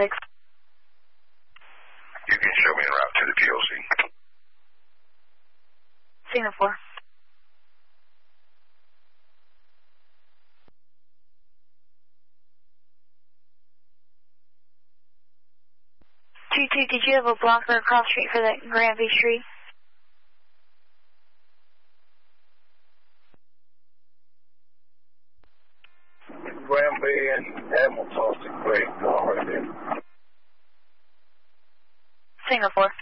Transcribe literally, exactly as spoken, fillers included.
six. You can show me en route to the P O C. Signal four. two two, did you have a blocker across street for that Granby Street? Granby and Hamilton, great, go right there. Signal four.